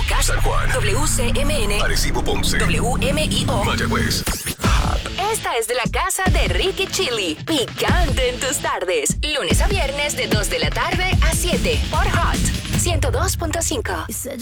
Casa, San Juan, WCMN, Arecibo, Ponce, WMIO. Mayagüez. Esta es de la casa de Ricky Chili. Picante en tus tardes. Lunes a viernes de 2 de la tarde a 7 por Hot 102.5.